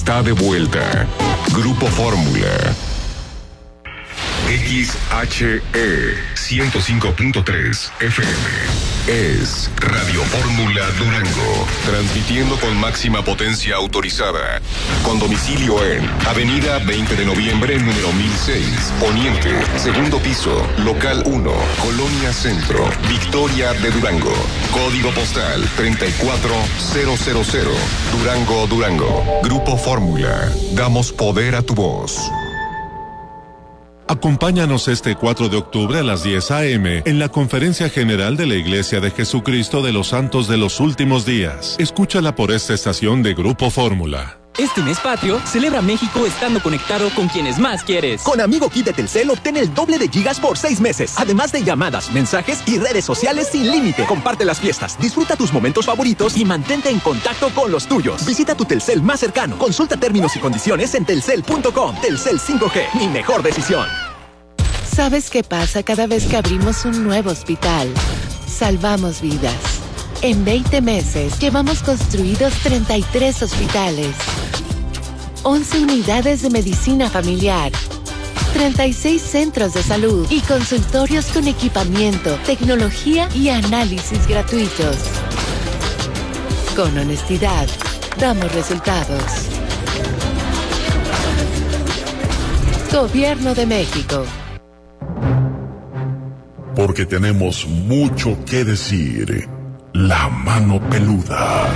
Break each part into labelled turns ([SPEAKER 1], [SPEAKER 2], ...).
[SPEAKER 1] está de vuelta. Grupo Fórmula. XHE 105.3 FM es Radio Fórmula Durango, transmitiendo con máxima potencia autorizada, con domicilio en Avenida 20 de Noviembre, número 1006, Poniente, segundo piso, local 1, Colonia Centro, Victoria de Durango, código postal 34000, Durango, Durango. Grupo Fórmula, damos poder a tu voz.
[SPEAKER 2] Acompáñanos este 4 de octubre a las 10 a.m. en la Conferencia General de la Iglesia de Jesucristo de los Santos de los Últimos Días. Escúchala por esta estación de Grupo Fórmula.
[SPEAKER 3] Este mes patrio, celebra México estando conectado con quienes más quieres.
[SPEAKER 4] Con Amigo Kit de Telcel obtén el doble de gigas por 6 meses. Además de llamadas, mensajes y redes sociales sin límite. Comparte las fiestas, disfruta tus momentos favoritos y mantente en contacto con los tuyos. Visita tu Telcel más cercano. Consulta términos y condiciones en telcel.com. Telcel 5G, mi mejor decisión.
[SPEAKER 5] ¿Sabes qué pasa cada vez que abrimos un nuevo hospital? Salvamos vidas. En 20 meses llevamos construidos 33 hospitales, 11 unidades de medicina familiar, 36 centros de salud y consultorios con equipamiento, tecnología y análisis gratuitos. Con honestidad, damos resultados. Gobierno de México.
[SPEAKER 6] Porque tenemos mucho que decir. La mano peluda.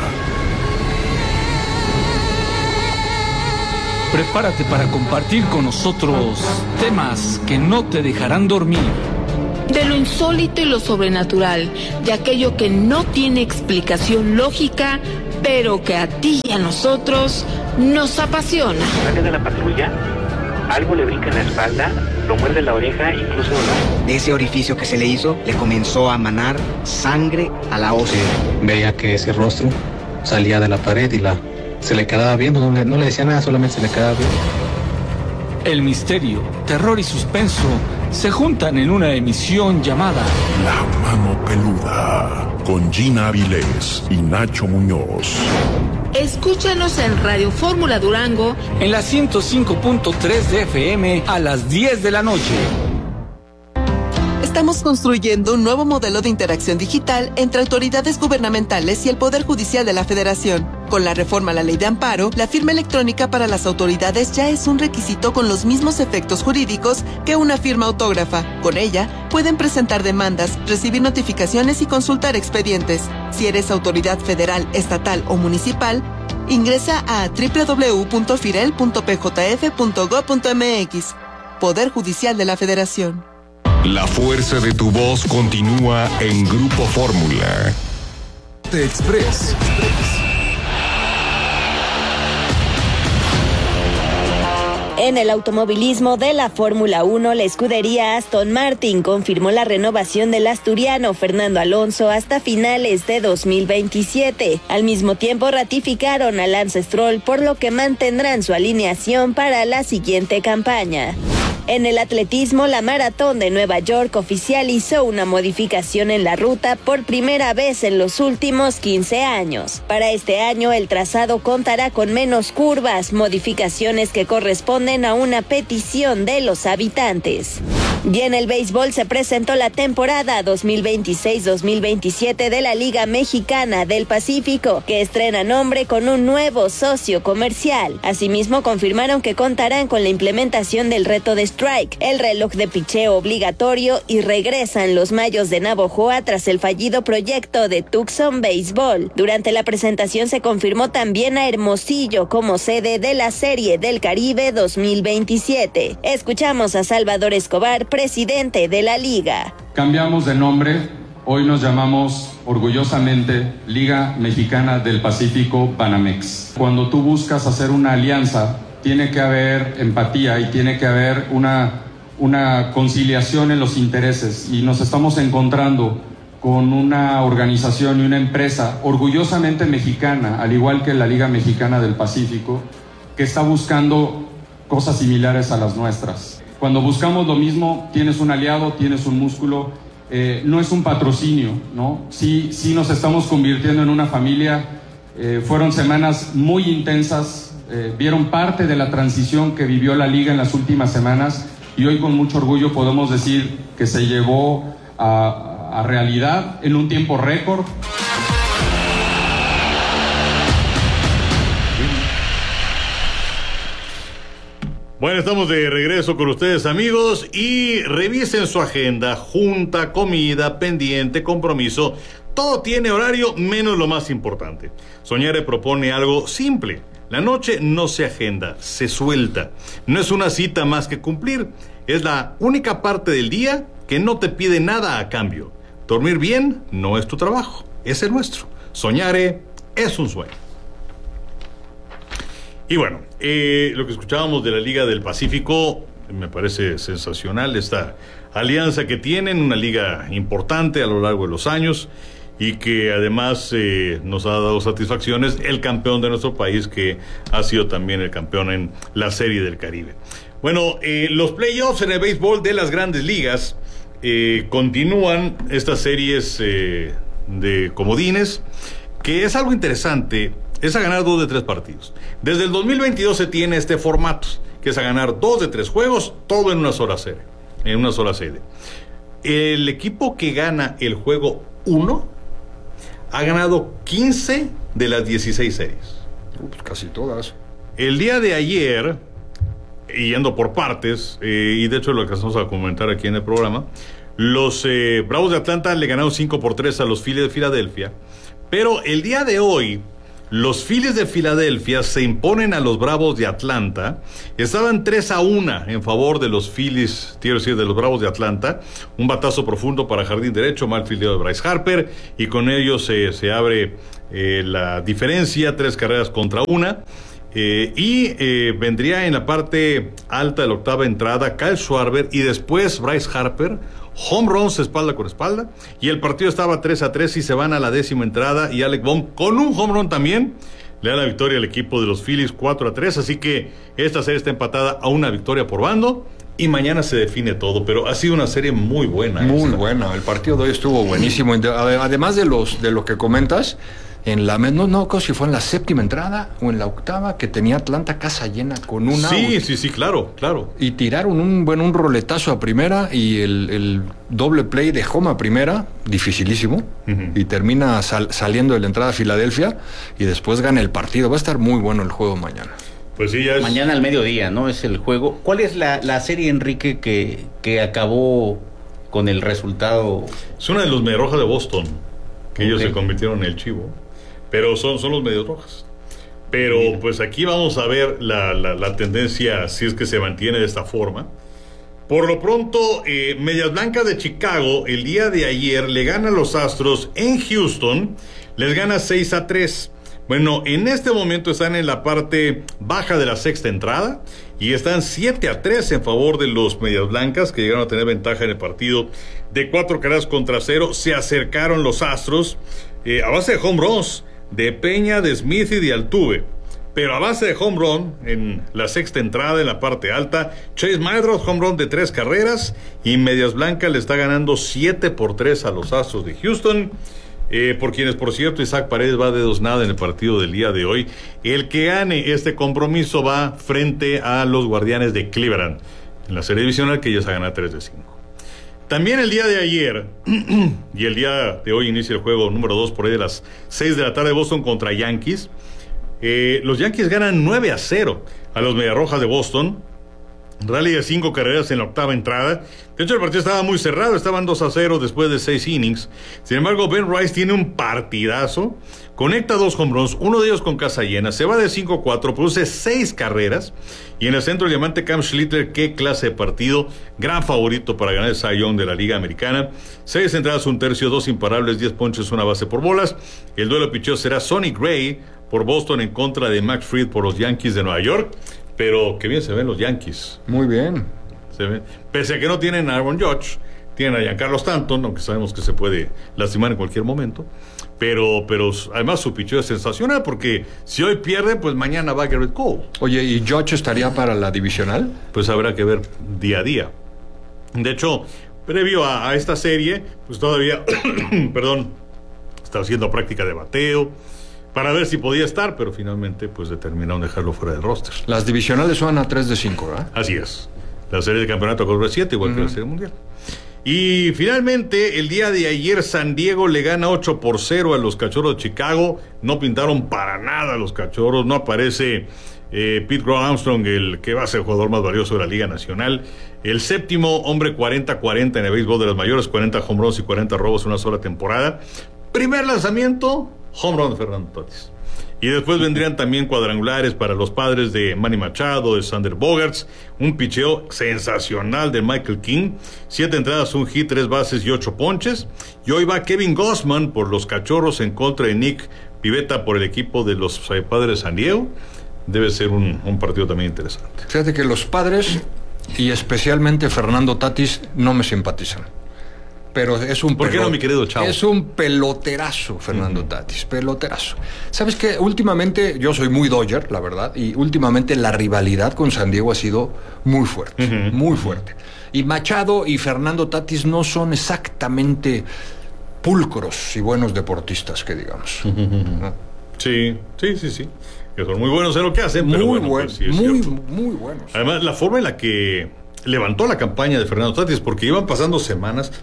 [SPEAKER 7] Prepárate para compartir con nosotros temas que no te dejarán dormir.
[SPEAKER 8] De lo insólito y lo sobrenatural, de aquello que no tiene explicación lógica, pero que a ti y a nosotros nos apasiona.
[SPEAKER 9] Sale de la patrulla, algo le brinca en la espalda, lo muerde la oreja, incluso
[SPEAKER 10] de ese orificio que se le hizo, le comenzó a manar sangre a la ósea.
[SPEAKER 11] Veía que ese rostro salía de la pared y se le quedaba viendo, no le decía nada, solamente se le quedaba viendo.
[SPEAKER 7] El misterio, terror y suspenso se juntan en una emisión llamada
[SPEAKER 6] La Mano Peluda, con Gina Avilés y Nacho Muñoz.
[SPEAKER 8] Escúchanos en Radio Fórmula Durango
[SPEAKER 7] en la 105.3 de FM a las 10 de la noche.
[SPEAKER 12] Estamos construyendo un nuevo modelo de interacción digital entre autoridades gubernamentales y el Poder Judicial de la Federación. Con la reforma a la Ley de Amparo, la firma electrónica para las autoridades ya es un requisito con los mismos efectos jurídicos que una firma autógrafa. Con ella, pueden presentar demandas, recibir notificaciones y consultar expedientes. Si eres autoridad federal, estatal o municipal, ingresa a www.firel.pjf.gov.mx. Poder Judicial de la Federación.
[SPEAKER 1] La fuerza de tu voz continúa en Grupo Fórmula.
[SPEAKER 4] Express.
[SPEAKER 13] En el automovilismo de la Fórmula 1, la escudería Aston Martin confirmó la renovación del asturiano Fernando Alonso hasta finales de 2027. Al mismo tiempo ratificaron a Lance Stroll, por lo que mantendrán su alineación para la siguiente campaña. En el atletismo, la Maratón de Nueva York oficializó una modificación en la ruta por primera vez en los últimos 15 años. Para este año, el trazado contará con menos curvas, modificaciones que corresponden a una petición de los habitantes. Y en el béisbol se presentó la temporada 2026-2027 de la Liga Mexicana del Pacífico, que estrena nombre con un nuevo socio comercial. Asimismo, confirmaron que contarán con la implementación del reto de strike, el reloj de picheo obligatorio, y regresan los Mayos de Navojoa tras el fallido proyecto de Tucson Béisbol. Durante la presentación se confirmó también a Hermosillo como sede de la Serie del Caribe 2027. Escuchamos a Salvador Escobar, presidente de la liga.
[SPEAKER 14] Cambiamos de nombre, hoy nos llamamos orgullosamente Liga Mexicana del Pacífico Banamex. Cuando tú buscas hacer una alianza, tiene que haber empatía y tiene que haber una conciliación en los intereses, y nos estamos encontrando con una organización y una empresa orgullosamente mexicana, al igual que la Liga Mexicana del Pacífico, que está buscando cosas similares a las nuestras. Cuando buscamos lo mismo, tienes un aliado, tienes un músculo, no es un patrocinio, ¿no? Sí nos estamos convirtiendo en una familia. Fueron semanas muy intensas, vieron parte de la transición que vivió la liga en las últimas semanas y hoy con mucho orgullo podemos decir que se llevó a realidad en un tiempo récord.
[SPEAKER 15] Bueno, estamos de regreso con ustedes, amigos, y revisen su agenda, junta, comida, pendiente, compromiso. Todo tiene horario menos lo más importante. Soñare propone algo simple. La noche no se agenda, se suelta. No es una cita más que cumplir. Es la única parte del día que no te pide nada a cambio. Dormir bien no es tu trabajo, es el nuestro. Soñare es un sueño. Y bueno, lo que escuchábamos de la Liga del Pacífico me parece sensacional, esta alianza que tienen, una liga importante a lo largo de los años y que además nos ha dado satisfacciones, el campeón de nuestro país que ha sido también el campeón en la Serie del Caribe. Bueno, los playoffs en el béisbol de las grandes ligas continúan estas series de comodines, que es algo interesante. Es a ganar 2 de 3 partidos. Desde el 2022 se tiene este formato, que es a ganar 2 de 3 juegos, todo en una sola serie. En una sola sede. El equipo que gana el juego 1 ha ganado 15 de las 16 series.
[SPEAKER 16] Pues casi todas.
[SPEAKER 15] El día de ayer, yendo por partes, y de hecho lo alcanzamos a comentar aquí en el programa, los Bravos de Atlanta le ganaron 5-3 a los Phillies de Filadelfia, pero el día de hoy los Phillies de Filadelfia se imponen a los Bravos de Atlanta. Estaban 3-1 en favor de los Phillies, quiero decir, de los Bravos de Atlanta. Un batazo profundo para jardín derecho, mal fildeo de Bryce Harper, y con ello se abre la diferencia, 3 carreras contra 1. Vendría en la parte alta de la octava entrada Kyle Schwarber y después Bryce Harper, home runs espalda con espalda, y el partido estaba 3-3 y se van a la 10ª entrada y Alec Bohm con un home run también le da la victoria al equipo de los Phillies 4-3, así que esta serie está empatada a 1 victoria por bando y mañana se define todo, pero ha sido una serie muy buena.
[SPEAKER 16] Muy buena, el partido de hoy estuvo buenísimo, además de lo que comentas. En la no si fue en la 7ª entrada o en la 8ª, que tenía Atlanta casa llena con un out.
[SPEAKER 15] Sí, claro.
[SPEAKER 16] Y tiraron un roletazo a primera y el doble play de home a primera, dificilísimo, y termina saliendo de la entrada a Filadelfia y después gana el partido. Va a estar muy bueno el juego mañana.
[SPEAKER 15] Pues sí, ya es...
[SPEAKER 17] Mañana al mediodía, ¿no? Es el juego. ¿Cuál es la serie, Enrique, que acabó con el resultado?
[SPEAKER 15] Es una de los Mediarrojas de Boston, que ellos se convirtieron en el chivo. Pero son los Medias Rojas. Pero pues aquí vamos a ver la tendencia, si es que se mantiene de esta forma. Por lo pronto, Medias Blancas de Chicago el día de ayer le gana a los Astros en Houston, les gana 6-3. Bueno, en este momento están en la parte baja de la 6ª entrada y están 7-3 en favor de los Medias Blancas, que llegaron a tener ventaja en el partido de 4 carreras contra 0. Se acercaron los Astros a base de home runs de Peña, de Smith y de Altuve, pero a base de home run en la 6ª entrada en la parte alta. Chase Maedroth, home run de 3 carreras, y Medias Blancas le está ganando 7-3 a los Astros de Houston, por quienes, por cierto, Isaac Paredes va de 2-0 en el partido del día de hoy. El que gane este compromiso va frente a los Guardianes de Cleveland en la serie divisional, que ya se gana 3-5. También el día de ayer y el día de hoy inicia el juego número 2 por ahí de las 6 de la tarde, Boston contra Yankees. Los Yankees ganan 9-0 a los Mediarrojas de Boston. Rally de 5 carreras en la 8ª entrada. De hecho, el partido estaba muy cerrado, estaban 2-0 después de 6 innings. Sin embargo, Ben Rice tiene un partidazo, conecta 2 home runs, uno de ellos con casa llena, se va de 5-4, produce 6 carreras, y en el centro el diamante Cam Schlitter, qué clase de partido, gran favorito para ganar el Cy Young de la Liga Americana. 6 entradas, 1/3, 2 imparables, 10 ponches, 1 base por bolas. El duelo de picheo será Sonny Gray por Boston en contra de Max Fried por los Yankees de Nueva York. Pero qué bien se ven los Yankees.
[SPEAKER 16] Muy bien.
[SPEAKER 15] Se ven. Pese a que no tienen a Aaron Judge, tienen a Giancarlo Stanton, aunque sabemos que se puede lastimar en cualquier momento. Pero además su picheo es sensacional, porque si hoy pierde, pues mañana va Garrett Cole.
[SPEAKER 16] Oye, ¿y Judge estaría para la divisional?
[SPEAKER 15] Pues habrá que ver día a día. De hecho, previo a esta serie, pues todavía, está haciendo práctica de bateo. para ver si podía estar, pero finalmente pues determinaron dejarlo fuera del roster.
[SPEAKER 16] Las divisionales son a 3 de 5, ¿verdad?
[SPEAKER 15] Así es. La serie de campeonato corre 7, igual que la serie mundial. Y finalmente, el día de ayer, San Diego le gana 8-0 a los Cachorros de Chicago. No pintaron para nada a los Cachorros. No aparece Pete Crow Armstrong, el que va a ser el jugador más valioso de la Liga Nacional. El séptimo hombre 40-40 en el béisbol de las mayores, 40 home runs y 40 robos en una sola temporada. Primer lanzamiento, home run de Fernando Tatis. Y después vendrían también cuadrangulares para los padres de Manny Machado, de Sander Bogaerts, un picheo sensacional de Michael King, 7 entradas, un hit, 3 bases y 8 ponches. Y hoy va Kevin Gausman por los Cachorros en contra de Nick Pivetta por el equipo de los padres de San Diego. Debe ser un partido también interesante.
[SPEAKER 16] Fíjate que los padres, y especialmente Fernando Tatis, no me simpatizan. Pero es un
[SPEAKER 15] ¿Por qué no, mi querido Chavo?
[SPEAKER 16] Es un peloterazo, Fernando Tatis, peloterazo. ¿Sabes qué? Últimamente, yo soy muy Dodger, la verdad, y últimamente la rivalidad con San Diego ha sido muy fuerte, muy fuerte. Y Machado y Fernando Tatis no son exactamente pulcros y buenos deportistas, que digamos. ¿No?
[SPEAKER 15] Sí. Que son muy buenos en lo que hacen, pero bueno, pues sí es cierto.
[SPEAKER 16] Muy buenos.
[SPEAKER 15] Además, la forma en la que levantó la campaña de Fernando Tatis, porque iban pasando semanas,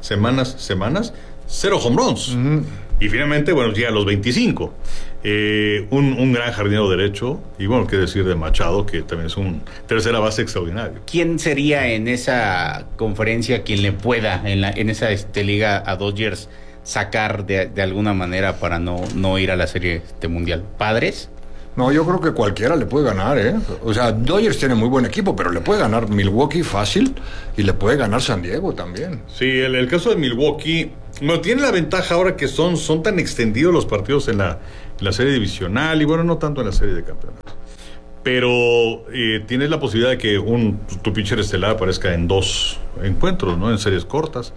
[SPEAKER 15] 0 home runs. Y finalmente, bueno, llega a los 25. Un gran jardinero derecho. Y bueno, qué decir de Machado, que también es un tercera base extraordinario.
[SPEAKER 17] ¿Quién sería en esa conferencia quien le pueda, en esa liga a Dodgers, sacar de alguna manera para no ir a la serie mundial? ¿Padres?
[SPEAKER 16] No, yo creo que cualquiera le puede ganar, ¿eh? O sea, Dodgers tiene muy buen equipo, pero le puede ganar Milwaukee fácil y le puede ganar San Diego también.
[SPEAKER 15] Sí, el caso de Milwaukee, bueno, tiene la ventaja ahora que son tan extendidos los partidos en la serie divisional y bueno, no tanto en la serie de campeonato. Pero tienes la posibilidad de que tu pitcher estelar aparezca en 2 encuentros, ¿no? En series cortas.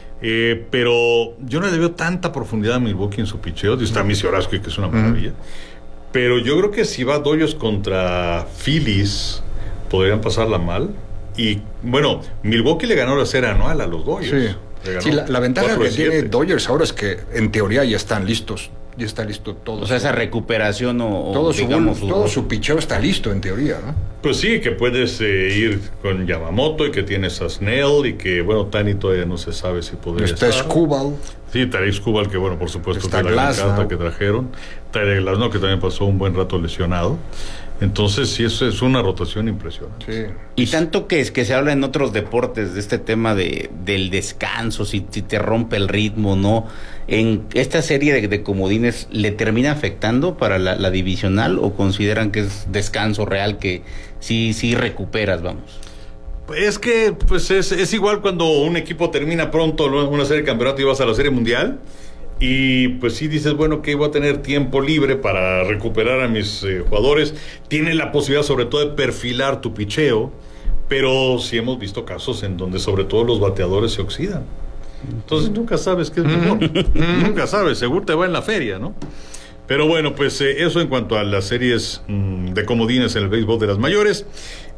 [SPEAKER 15] Pero yo no le veo tanta profundidad a Milwaukee en su picheo. Está Misioraski, que es una maravilla. Pero yo creo que si va Dodgers contra Phillies, podrían pasarla mal. Y bueno, Milwaukee le ganó la serie anual a los Dodgers.
[SPEAKER 16] Sí, la ventaja que tiene Dodgers ahora es que en teoría ya están listos. Ya está listo todo.
[SPEAKER 17] O sea, esa recuperación
[SPEAKER 16] todo su picheo está listo en teoría, ¿no?
[SPEAKER 15] Pues sí, que puedes ir con Yamamoto y que tienes a Snell y que, bueno, Tani todavía no se sabe si podría
[SPEAKER 16] estar. Está Skubal.
[SPEAKER 15] Sí, Tarek Skubal, que bueno, por supuesto
[SPEAKER 16] está
[SPEAKER 15] que la carta que trajeron. Tarek Glasnow, que también pasó un buen rato lesionado. Entonces, sí, eso es una rotación impresionante.
[SPEAKER 16] Sí.
[SPEAKER 17] Y tanto que se habla en otros deportes de este tema del descanso, si te rompe el ritmo, ¿no? ¿En esta serie de comodines le termina afectando para la divisional o consideran que es descanso real, que sí recuperas, vamos?
[SPEAKER 15] Es que pues es igual cuando un equipo termina pronto una serie de campeonato y vas a la serie mundial. Y pues sí dices, bueno, que voy a tener tiempo libre para recuperar a mis jugadores. Tiene la posibilidad sobre todo de perfilar tu picheo, pero sí hemos visto casos en donde sobre todo los bateadores se oxidan. Entonces nunca sabes qué es mejor. Nunca sabes, seguro te va en la feria, ¿no? Pero bueno, pues eso en cuanto a las series de comodines en el béisbol de las mayores.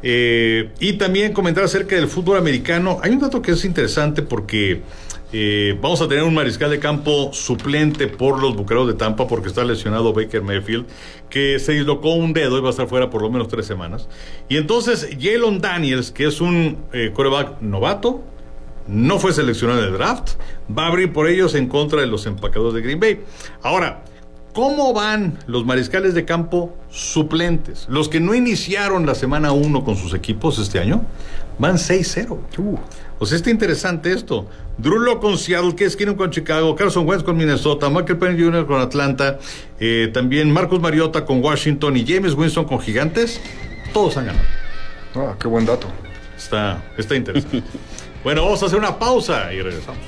[SPEAKER 15] Y también comentar acerca del fútbol americano. Hay un dato que es interesante porque vamos a tener un mariscal de campo suplente por los Bucaneros de Tampa porque está lesionado Baker Mayfield, que se dislocó un dedo y va a estar fuera por lo menos 3 semanas. Y entonces Jalen Daniels, que es un quarterback novato, no fue seleccionado en el draft, va a abrir por ellos en contra de los empacadores de Green Bay. Ahora, ¿cómo van los mariscales de campo suplentes? Los que no iniciaron la semana 1 con sus equipos este año, van 6-0. O sea, está interesante esto. Drew Lock con Seattle, Case Keenum con Chicago, Carson Wentz con Minnesota, Michael Penn Jr. con Atlanta, también Marcus Mariota con Washington y James Winston con Gigantes. Todos han ganado.
[SPEAKER 16] Qué buen dato.
[SPEAKER 15] Está interesante. Bueno, vamos a hacer una pausa y regresamos.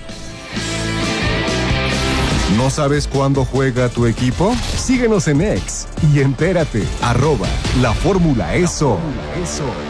[SPEAKER 18] ¿No sabes cuándo juega tu equipo? Síguenos en X y entérate. @LaFórmulaEso.